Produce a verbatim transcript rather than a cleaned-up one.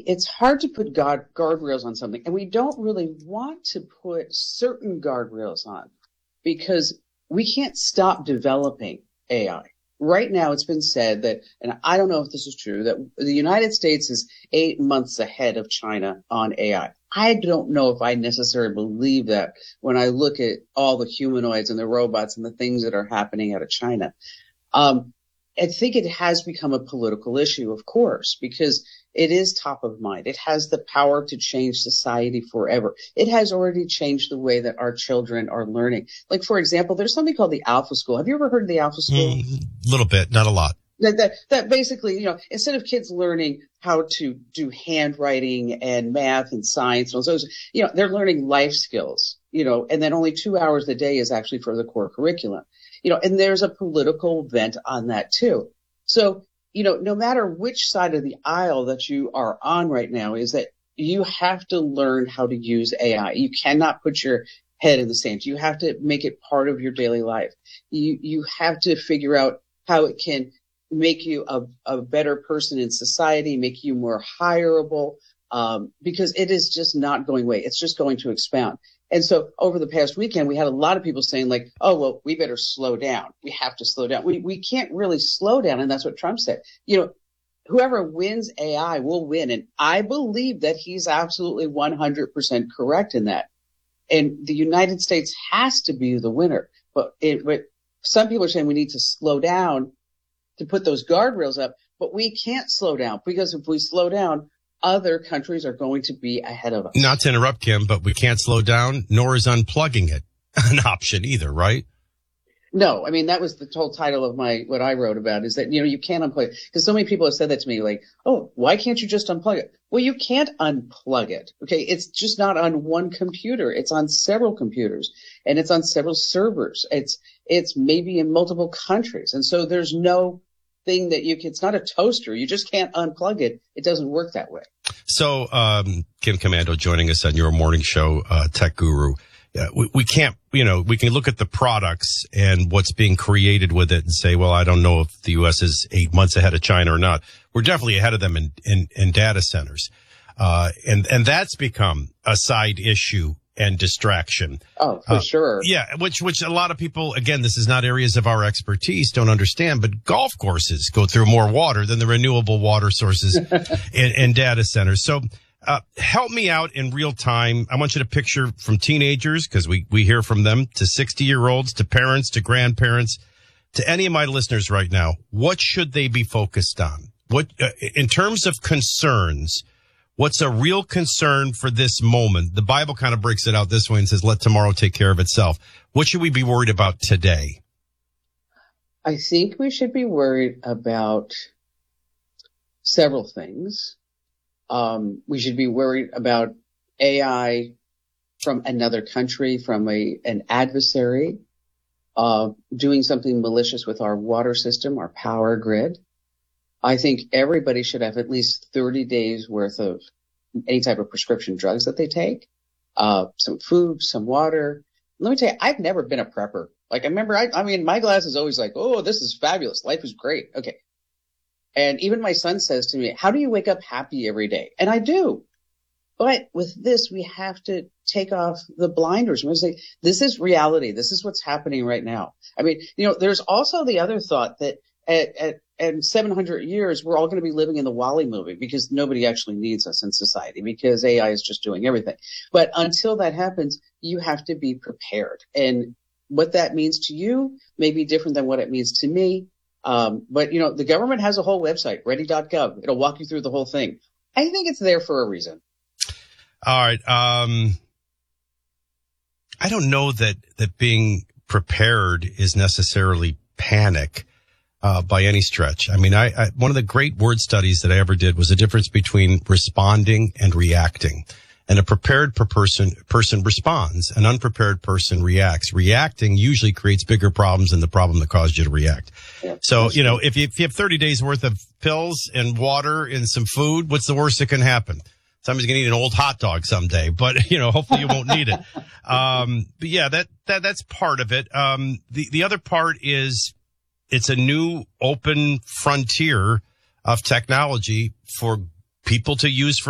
it's hard to put guard, guardrails on something, and we don't really want to put certain guardrails on because we can't stop developing A I. Right now, it's been said that, and I don't know if this is true, that the United States is eight months ahead of China on A I. I don't know if I necessarily believe that when I look at all the humanoids and the robots and the things that are happening out of China. Um, I think it has become a political issue, of course, because it is top of mind. It has the power to change society forever. It has already changed the way that our children are learning. Like, for example, there's something called the Alpha School. Have you ever heard of the Alpha School? A mm, little bit, not a lot. That, that, that basically, you know, instead of kids learning how to do handwriting and math and science, and those, you know, they're learning life skills, you know, and then only two hours a day is actually for the core curriculum. You know, and there's a political bent on that too. So, you know, no matter which side of the aisle that you are on right now, is that you have to learn how to use A I. You cannot put your head in the sand. You have to make it part of your daily life. You, you have to figure out how it can make you a, a better person in society, make you more hireable, um, because it is just not going away. It's just going to expound. And so over the past weekend, we had a lot of people saying like, oh, well, we better slow down. We have to slow down. We we can't really slow down. And that's what Trump said. You know, whoever wins A I will win. And I believe that he's absolutely one hundred percent correct in that. And the United States has to be the winner. But, it, but some people are saying we need to slow down to put those guardrails up. But we can't slow down, because if we slow down, other countries are going to be ahead of us. Not to interrupt, Kim, but we can't slow down, nor is unplugging it an option either, right? No, I mean, that was the whole title of my, what I wrote about, is that, you know, you can't unplug it. Because so many people have said that to me, like, oh, why can't you just unplug it? Well, you can't unplug it. Okay. It's just not on one computer. It's on several computers, and it's on several servers. It's, it's maybe in multiple countries. And so there's no thing that you can, it's not a toaster. You just can't unplug it. It doesn't work that way. So, um, Kim Komando joining us on your morning show, uh, Tech Guru. Yeah, we, we can't, you know, we can look at the products and what's being created with it and say, well, I don't know if the U S is eight months ahead of China or not. We're definitely ahead of them in, in, in data centers. Uh, and, and that's become a side issue and distraction. Oh, for uh, sure. Yeah, which, which a lot of people, again, this is not areas of our expertise, don't understand, but golf courses go through more water than the renewable water sources in, in data centers. So, uh, help me out in real time. I want you to picture from teenagers, because we, we hear from them, to sixty year olds, to parents, to grandparents, to any of my listeners right now. What should they be focused on? What, uh, in terms of concerns, what's a real concern for this moment? The Bible kind of breaks it out this way and says, let tomorrow take care of itself. What should we be worried about today? I think we should be worried about several things. Um, we should be worried about A I from another country, from a, an adversary, uh, doing something malicious with our water system, our power grid. I think everybody should have at least thirty days worth of any type of prescription drugs that they take, uh, some food, some water. Let me tell you, I've never been a prepper. Like, I remember, I, I mean, my glass is always like, oh, this is fabulous. Life is great. Okay. And even my son says to me, how do you wake up happy every day? And I do. But with this, we have to take off the blinders. We say, this is reality. This is what's happening right now. I mean, you know, there's also the other thought that at, at, at seven hundred years, we're all going to be living in the WALL-E movie, because nobody actually needs us in society, because A I is just doing everything. But until that happens, you have to be prepared. And what that means to you may be different than what it means to me. Um, but, you know, the government has a whole website, ready dot gov. It'll walk you through the whole thing. I think it's there for a reason. All right. Um, I don't know that, that being prepared is necessarily panic, uh, by any stretch. I mean, I, I, one of the great word studies that I ever did was the difference between responding and reacting. And a prepared per person, person responds. An unprepared person reacts. Reacting usually creates bigger problems than the problem that caused you to react. Yeah, so, you know, if you, if you have thirty days worth of pills and water and some food, what's the worst that can happen? Somebody's going to eat an old hot dog someday, but, you know, hopefully you won't need it. Um, but yeah, that, that, that's part of it. Um, the, the other part is it's a new open frontier of technology for people to use for